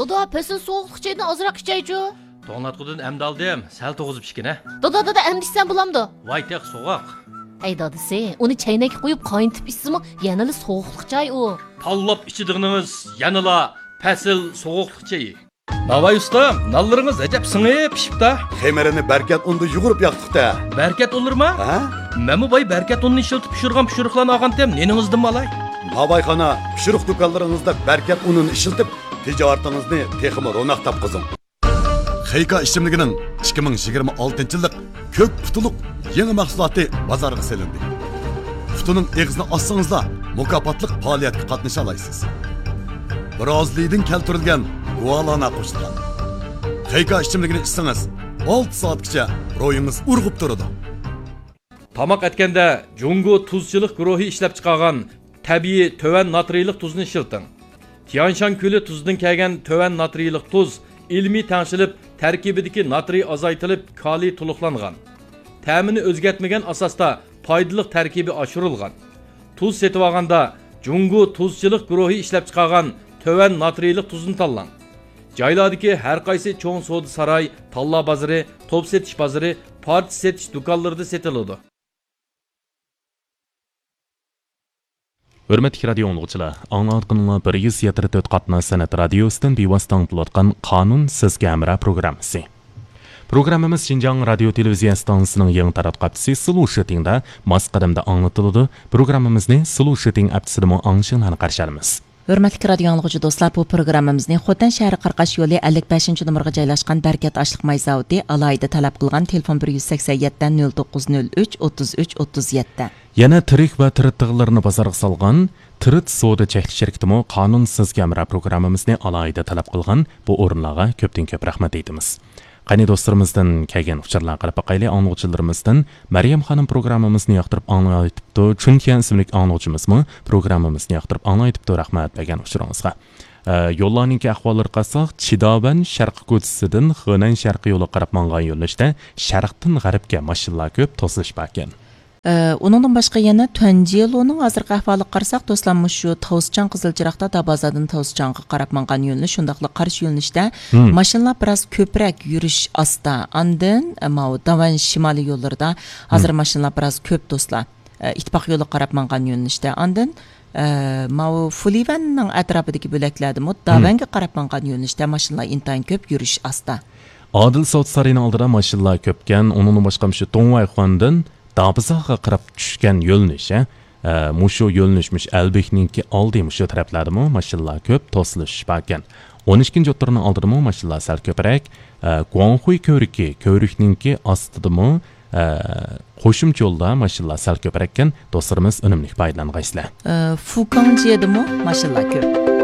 Doda, pesin soğuqluq çeyini azırak içeycu. To'nglatqudan amdaldim, sal to'g'izib ichgina. Doda, emdiksen bulamdı. Voy teq so'g'oq. Ey dadisi, onu çeynekka qo'yib qayntib içsimi, yanılı soğuqluq çay o. Tanlab ichidig'ingiz yanıla pasil so'g'uqliq chayi. Navay ustam, nallaringiz ajab singib pishibdi. Xemerini berkat unda yugurib yoqdiqda. Berkat olurma? Ha? Memu boy berkat unni ishiltib pishirgan pishiriqlarni olgantem, neningizdan malay? Nabayxona pishiriq do'konlaringizda berkat unini ishiltib, tijoratingizni texmi ro'naq topqizing. Xeyka ichimligining 2026-yillik ko'k putuluq yangi mahsuloti bozorga selindi. Putuning eg'izini ossangizlar, mukofotliq faoliyatga qatnasha olasiz. Birozlidan keltirilgan guvalana qo'shilgan. Xeyka ichimligini ichsangiz, 6 soatgacha ro'yingiz urg'ib turadi. Tamoq etganda Jungo tuzchilik guruhi ishlab chiqargan tabiiy töven natriylik tuzni ishilting. Tianshan ko'li tuzidan kelgan töven natriylik tuz ilmiy tangshilib, tarkibidagi natriy azaytilib, kaliy to'liqlangan. Ta'mini o'zgartmagan asosda foydali tarkibi oshirilgan. Tuz setib olganda Jungo tuzchilik guruhi ishlab chiqargan töven natriylik tuzni tanlang. Joylardagi har qaysi cho'ng savdo saroy, talla bozori, top setish bozori, part setish do'konlarida setiladi. Hürmetli radio anlıqçılar, anlatqınlar 174 qatna sanat radiosidan bevosita anlatgan Qonun sizga amra programmasi. Programmamiz Xinjiang radio televiziya stansiyasining yangi taratqabisi Slushitingda masqadamda anlatıldı. Programmamizni Slushiting aptisida anglashini qarshilamiz. Hürmetli radio anlıqçı dostlar, bu programmamizni Xotan shahri Qirqash yo'li 55 numaraga joylashgan Berkat ashliq may zavodi alayda talab qilgan telefon 187 0903 33 37. Yana tirik va tirittig'larni bozorga solgan Tirit savdo chekli shirkatimi Qonun sizga amra programmamizni alayda talab qilgan bu o'rinlarga ko'pdan ko'p rahmat aytamiz. Qani do'stlarimizdan kelgan uchurlar qarab boqaylik. Angluvchilarimizdan Maryam xonim programmamizni yoqtirib anglaytibdi. Chunkiyan ismli angluvchimizmi programmamizni yoqtirib anglaytibdi. Rahmat bergan uchuringizga. Yo'llarning ahvollari qasaq Chidoban sharq ko'chasidan Xonan sharqiy yo'li qarab mangan yo'nalishda sharqdan g'arbga mashinalar ko'p to'silish ekan. Onundan başqa yana Tönji yo'lining hozirgi ahvoliga qarasak, do'stlar, shu Tavuschan Qizilchiroqda Dabazadan Tavuscanga qarab mangan yo'lni, shundaqla qarshi yo'nalishda mashinalar biroz ko'proq yurish asta. Andan Davan shimoliy yo'llarida hozir mashinalar biroz ko'p do'stlar. Ittifoq yo'li qarab mangan yo'nalishda. Andan Fulivanning atrofidagi bo'laklarda Davanga qarab mangan yo'nalishda mashinalar intayin ko'p yurish asta. Adil Sot Sarayning oldida mashinalar ko'pkan, undan boshqa shu Tongvayxondan Dabazaga qarab tushgan yo'lnish, mushu yo'lnishmish Albekninki oldi mushu taraflardami mashinalar ko'p to'silish ekan. 12-chi o'ttirning oldidami mashinalar sal ko'proq, Guanghui ko'rikninki ostidami qo'shimcha yo'lda mashinalar sal ko'proq ekan. Do'stlarimiz unumli foydalangaysizlar. Fukangjiyadami mashinalar ko'p.